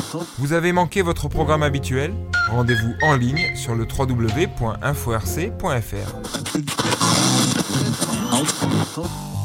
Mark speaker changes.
Speaker 1: Vous avez manqué votre programme habituel ? Rendez-vous en ligne sur le www.inforc.fr.